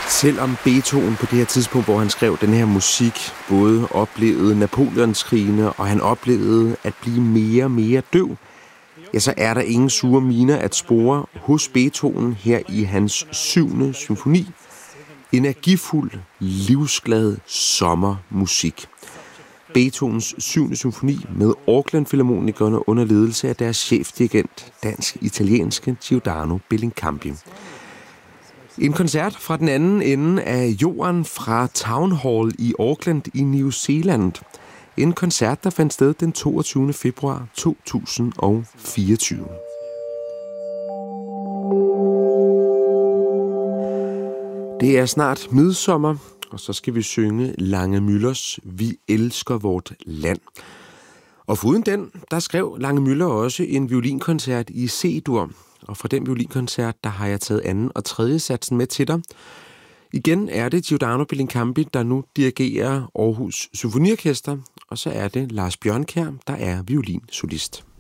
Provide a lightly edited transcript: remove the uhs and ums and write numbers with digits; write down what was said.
Selvom Beethoven på det her tidspunkt, hvor han skrev den her musik, både oplevede Napoleonskrigene, og han oplevede at blive mere og mere døv, ja, så er der ingen sure miner at spore hos Beethoven her i hans 7. symfoni. Energifuld, livsglad sommermusik. Beethovens 7. symfoni med Auckland-filharmonikerne under ledelse af deres chefdirigent, dansk-italienske Giordano Bellincampi. En koncert fra den anden ende af jorden fra Town Hall i Auckland i New Zealand. En koncert, der fandt sted den 22. februar 2024. Det er snart midsommer, og så skal vi synge Lange Müllers Vi elsker vort land. Og foruden den, der skrev Lange Müller også en violinkoncert i C-dur. Og fra den violinkoncert, der har jeg taget anden og tredje satsen med til dig. Igen er det Giordano Bellincampi, der nu dirigerer Aarhus Symfoniorkester, og så er det Lars Bjørnkjær, der er violinsolist.